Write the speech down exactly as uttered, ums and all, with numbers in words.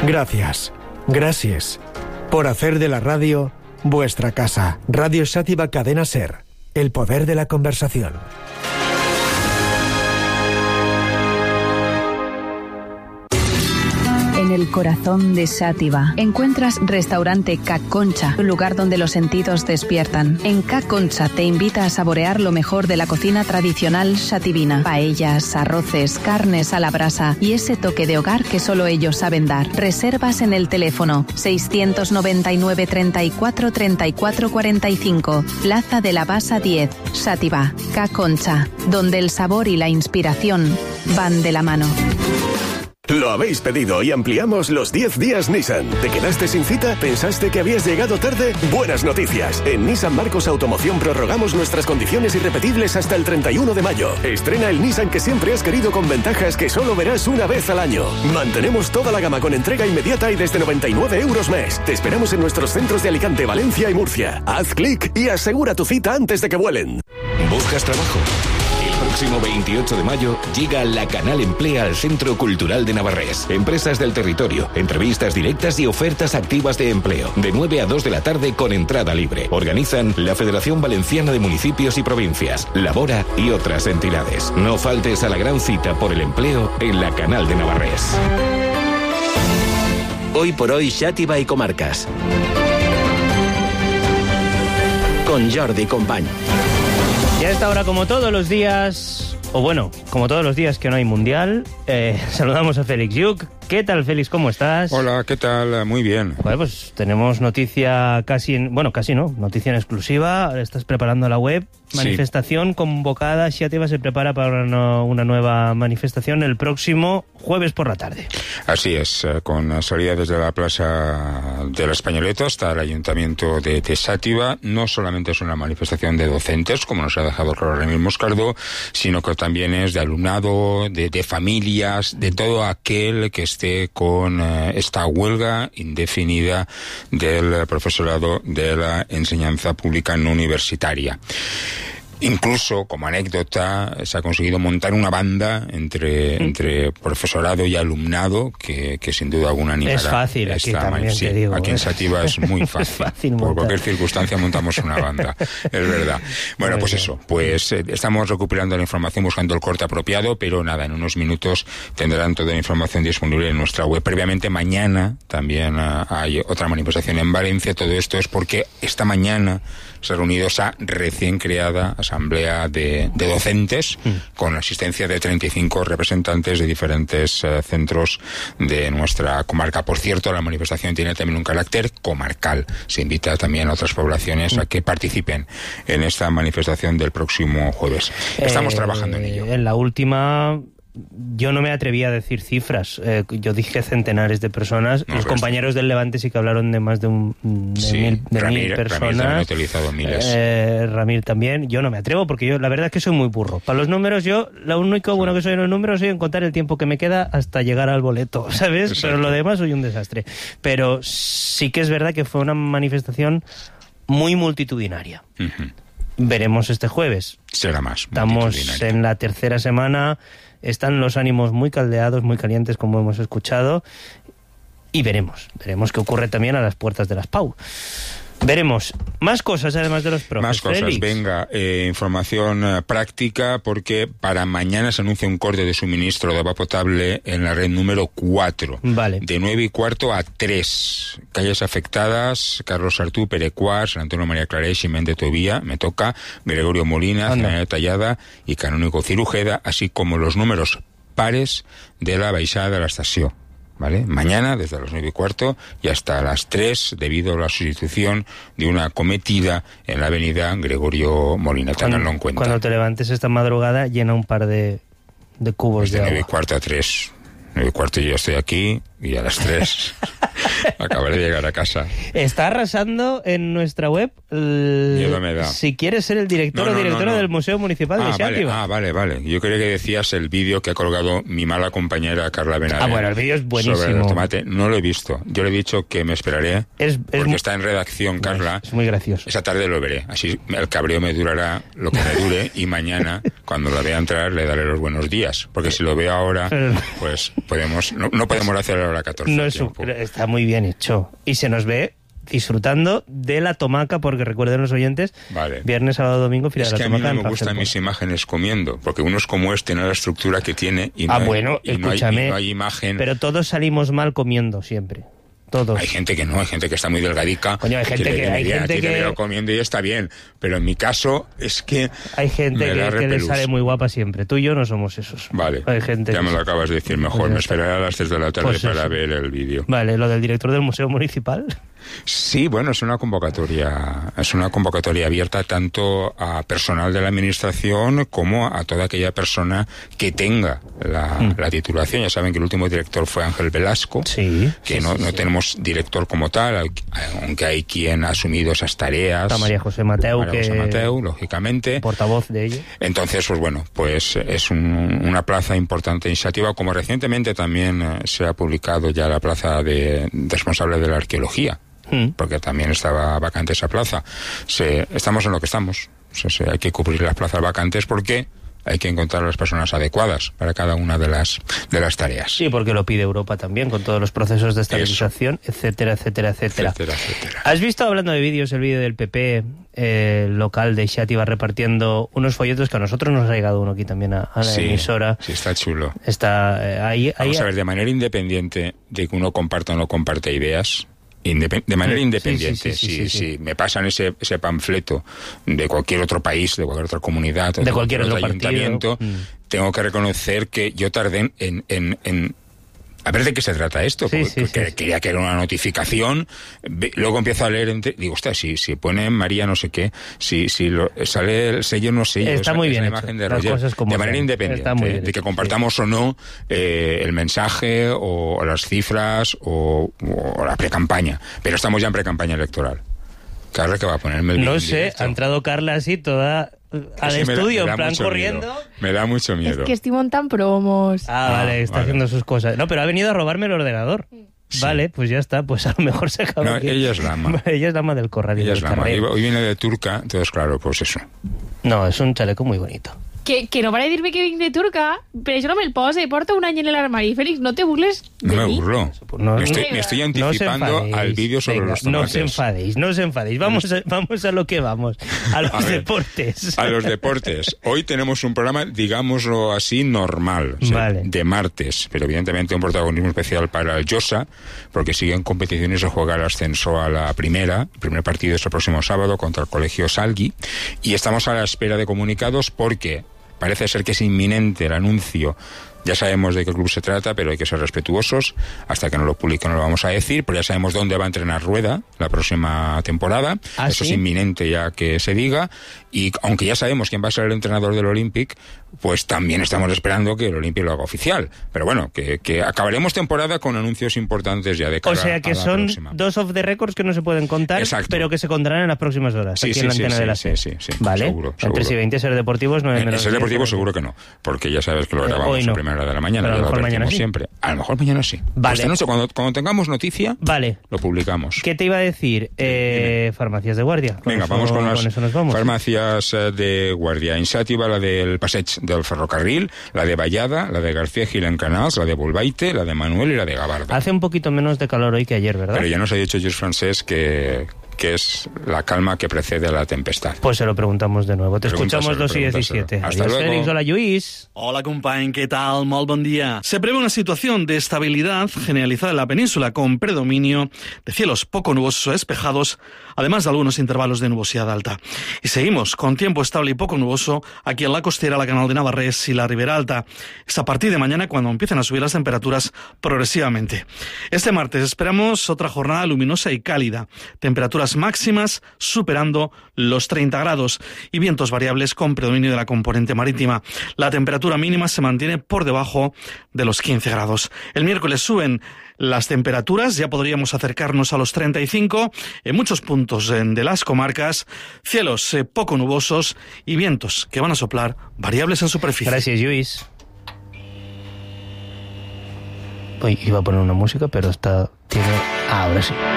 Gracias, gracias, por hacer de la radio vuestra casa. Radio Xàtiva Cadena Ser, el poder de la conversación. En el corazón de Xàtiva encuentras Restaurante Ca Concha, un lugar donde los sentidos despiertan. En Ca Concha te invita a saborear lo mejor de la cocina tradicional xativina. Paellas, arroces, carnes a la brasa y ese toque de hogar que solo ellos saben dar. Reservas en el teléfono seiscientos noventa y nueve, treinta y cuatro, treinta y cuatro cuarenta y cinco, Plaza de la Basa diez, Xàtiva. Ca Concha, donde el sabor y la inspiración van de la mano. Lo habéis pedido y ampliamos los diez días Nissan. ¿Te quedaste sin cita? ¿Pensaste que habías llegado tarde? Buenas noticias. En Nissan Marcos Automoción prorrogamos nuestras condiciones irrepetibles hasta el treinta y uno de mayo. Estrena el Nissan que siempre has querido con ventajas que solo verás una vez al año. Mantenemos toda la gama con entrega inmediata y desde noventa y nueve euros mes. Te esperamos en nuestros centros de Alicante, Valencia y Murcia. Haz clic y asegura tu cita antes de que vuelen. ¿Buscas trabajo? El próximo veintiocho de mayo llega la Canal Emplea al Centro Cultural de Navarrés. Empresas del territorio, entrevistas directas y ofertas activas de empleo. De nueve a dos de la tarde con entrada libre. Organizan la Federación Valenciana de Municipios y Provincias, Labora y otras entidades. No faltes a la gran cita por el empleo en la Canal de Navarrés. Hoy por hoy, Xàtiva y comarcas. Con Jordi Company. Y a esta hora, como todos los días, o bueno, como todos los días que no hay mundial, eh, saludamos a Félix Lluch. ¿Qué tal, Félix? ¿Cómo estás? Hola, ¿qué tal? Muy bien. Bueno, pues tenemos noticia casi, en, bueno, casi no, noticia en exclusiva. Estás preparando la web. Manifestación sí. Convocada. Xàtiva se prepara para una, una nueva manifestación el próximo jueves por la tarde. Así es, con salida desde la Plaza de la Españoleta hasta el Ayuntamiento de, de Xàtiva. No solamente es una manifestación de docentes, como nos ha dejado claro Ramiro Moscardo, sino que también es de alumnado, de, de familias, de todo aquel que esté con eh, esta huelga indefinida del profesorado de la enseñanza pública no universitaria. Incluso, como anécdota, se ha conseguido montar una banda entre, mm. entre profesorado y alumnado que, que sin duda alguna animará. Es fácil, aquí también sí, te digo. Aquí ¿eh? en Xàtiva es muy fácil. Es fácil Por montar. cualquier circunstancia montamos una banda, es verdad. Bueno, pues eso, pues eh, estamos recuperando la información, buscando el corte apropiado, pero nada, en unos minutos tendrán toda la información disponible en nuestra web. Previamente, mañana también uh, hay otra manifestación en Valencia. Todo esto es porque esta mañana se ha reunido esa recién creada asamblea de, de docentes mm. con la asistencia de treinta y cinco representantes de diferentes uh, centros de nuestra comarca. Por cierto, la manifestación tiene también un carácter comarcal. Se invita también a otras poblaciones mm. a que participen en esta manifestación del próximo jueves. Estamos eh, trabajando en ello. En la última... Yo no me atreví a decir cifras. Eh, yo dije centenares de personas. No, Los compañeros del Levante sí que hablaron de más de, un, de, sí, mil, de Ramir, mil personas. Ramir también ha utilizado miles. Eh, Ramir también. Yo no me atrevo porque yo la verdad es que soy muy burro. Para los números yo, lo único bueno que soy en los números soy en contar el tiempo que me queda hasta llegar al boleto, ¿sabes? Exacto. Pero lo demás soy un desastre. Pero sí que es verdad que fue una manifestación muy multitudinaria. Uh-huh. Veremos este jueves. Será más. Estamos en la tercera semana. Están los ánimos muy caldeados, muy calientes, como hemos escuchado, y veremos, veremos qué ocurre también a las puertas de las P A U. Veremos más cosas además de los profes. Más cosas, Félix. venga, eh, información eh, práctica, porque para mañana se anuncia un corte de suministro de agua potable en la red número cuatro. Vale. De nueve y cuarto a tres. Calles afectadas: Carlos Artú, Perecuar, San Antonio María Claret, Ximén de Tobía, me toca, Gregorio Molina, Ceneda Tallada y Canónigo Cirujeda, así como los números pares de la baixada de la estación. ¿Vale? Mañana, desde las nueve y cuarto y hasta las tres, debido a la sustitución de una cometida en la avenida Gregorio Molina. Ténganlo en cuenta. Cuando te levantes esta madrugada, llena un par de, de cubos desde de agua. nueve y cuarto a tres. nueve y cuarto yo ya estoy aquí y a las tres Acabaré de llegar a casa. Está arrasando en nuestra web. El... Miedo me da. Si quieres ser el director no, no, o directora no, no. del Museo Municipal ah, de Xàtiva. Vale, ah, vale, vale. Yo creía que decías el vídeo que ha colgado mi mala compañera Carla Benavent. Ah, bueno, el vídeo es buenísimo. Sobre el tomate. No lo he visto. Yo le he dicho que me esperaré. Es, es porque muy... está en redacción, Carla. Es muy gracioso. Esa tarde lo veré. Así el cabreo me durará lo que me dure y mañana, cuando la vea entrar, le daré los buenos días. Porque si lo veo ahora, pues podemos no, no podemos hacer a la hora catorce. No es un, está muy bien hecho. Y se nos ve disfrutando de la tomaca, porque recuerden los oyentes, vale. Viernes, sábado, domingo, fila es de la tomaca. Es que a mí no me gustan mis imágenes comiendo, porque uno es como este, no la estructura que tiene y no, ah, hay, bueno, y escúchame, no, hay, y no hay imagen. Pero todos salimos mal comiendo siempre. Todos. Hay gente que no, hay gente que está muy delgadica. Coño, hay gente que, que, hay gente que... que comiendo y está bien, pero en mi caso es que hay gente que, que le sale muy guapa siempre. Tú y yo no somos esos. Vale, hay gente ya que... me lo acabas de decir mejor. Pues me esperaré a las tres de la tarde pues para ver el vídeo. Vale, lo del director del Museo Municipal. Sí, bueno, es una convocatoria, es una convocatoria abierta tanto a personal de la administración como a toda aquella persona que tenga la, mm. la titulación. Ya saben que el último director fue Ángel Velasco, sí, que sí, no, sí, no sí. tenemos director como tal, aunque hay quien ha asumido esas tareas. Está María José Mateu, María que José Mateu, lógicamente. Portavoz de ello. Entonces, pues bueno, pues es un, una plaza importante iniciativa, como recientemente también eh, se ha publicado ya la plaza de, de responsable de la arqueología. Porque también estaba vacante esa plaza. Se, estamos en lo que estamos. O sea, se, hay que cubrir las plazas vacantes porque hay que encontrar las personas adecuadas para cada una de las de las tareas. Sí, porque lo pide Europa también, con todos los procesos de estabilización, Eso. etcétera, etcétera, etcétera. etcétera, etcétera. ¿Has visto, hablando de vídeos, el vídeo del P P eh, local de Xàtiva repartiendo unos folletos que a nosotros nos ha llegado uno aquí también a, a la sí, emisora? Sí, está chulo. Está eh, ahí, Vamos ahí... a ver, de manera independiente de que uno comparta o no comparte ideas, Indep- de manera independiente, sí, sí, sí, sí, si, sí, sí. si me pasan ese, ese panfleto de cualquier otro país, de cualquier otra comunidad, de, de cualquier, cualquier otro ayuntamiento, mm. tengo que reconocer que yo tardé en, en, en a ver de qué se trata esto, sí, porque sí, que, sí. quería que era una notificación, luego empiezo a leer, entre, digo, ostras, si, si pone María no sé qué, si, si lo, sale el sello no sé yo, está esa, muy bien esa hecho. imagen de Las Roger, cosas como de manera son. independiente, de hecho, que compartamos sí. o no eh, el mensaje o, o las cifras o, o la pre-campaña, pero estamos ya en pre-campaña electoral. Carla, que va a ponerme el No vídeo sé, directo. ha entrado Carla así toda al sí, estudio, da, en plan corriendo. Miedo. Me da mucho miedo. Es que estoy montando promos. Ah, ah vale, está vale. haciendo sus cosas. No, pero ha venido a robarme el ordenador. Sí. Vale, pues ya está, pues a lo mejor se acaba. No, aquí. ella es la ama. Ella es la ama del corral. Ella del es la ama. Hoy viene de turca, entonces claro, pues eso. No, es un chaleco muy bonito. Que, que no para de dir-me que vinc de turca, però això no me'l posa, porta un any en el armari. Félix, no te burles de No me mí. burlo. No, me, estoy, me estoy anticipando no al vídeo sobre Venga, los tomates. No os enfadéis, no os enfadéis. Vamos a, vamos a lo que vamos. A los a ver, deportes. A los deportes. Hoy tenemos un programa, digámoslo así, normal. O sea, vale. De martes. Pero evidentemente un protagonismo especial para el Josa, porque sigue en competiciones de jugar el ascenso a la primera. El primer partido es el próximo sábado contra el Colegio Salgui. Y estamos a la espera de comunicados porque parece ser que es inminente el anuncio. Ya sabemos de qué club se trata, pero hay que ser respetuosos. Hasta que no lo publique no lo vamos a decir, pero ya sabemos dónde va a entrenar Rueda la próxima temporada. ¿Ah, Eso sí? es inminente ya que se diga. Y aunque ya sabemos quién va a ser el entrenador del Olympic, pues también estamos esperando que el Olympic lo haga oficial. Pero bueno, que, que acabaremos temporada con anuncios importantes ya de cara O sea que a la son próxima. dos off the records que no se pueden contar, Exacto. pero que se contarán en las próximas horas, Sí, aquí sí, en la sí, antena sí, de la sí, SER. sí, sí, vale, seguro, entre seguro. si veinte ser deportivos no En menos ese deportivo seguro que no, porque ya sabes que lo grabamos Hoy no. a primera hora de la mañana. Pero a lo mejor mañana sí. Siempre. A lo mejor mañana sí. Vale. Esta noche, cuando, cuando tengamos noticia, vale. lo publicamos. ¿Qué te iba a decir? Eh, farmacias de guardia. Con Venga, eso, vamos con las con eso nos vamos. farmacias de guardia. En Xàtiva, la del Passeig del Ferrocarril, la de Vallada, la de García Gil en Canals, la de Bolbaite, la de Manuel y la de Gavarda. Hace un poquito menos de calor hoy que ayer, ¿verdad? Pero ya nos ha dicho Lluís Francés que, que es la calma que precede a la tempestad. Pues se lo preguntamos de nuevo. Te escuchamos dos y diecisiete. Hasta Adiós, luego. Félix. Hola, Lluís. Hola, company, ¿qué tal? Molt bon día. Se prevé una situación de estabilidad generalizada en la península con predominio de cielos poco nubosos o despejados, además de algunos intervalos de nubosidad alta. Y seguimos con tiempo estable y poco nuboso aquí en la costera, la Canal de Navarrés y la Ribera Alta. Es a partir de mañana cuando empiecen a subir las temperaturas progresivamente. Este martes esperamos otra jornada luminosa y cálida. Temperaturas máximas superando los treinta grados y vientos variables con predominio de la componente marítima. La temperatura mínima se mantiene por debajo de los quince grados. El miércoles suben Las temperaturas ya podríamos acercarnos a los treinta y cinco en muchos puntos de las comarcas, cielos eh, poco nubosos y vientos que van a soplar variables en superficie. Gracias, Luis. Uy, iba a poner una música, pero está... Tiene... Ah, ahora sí.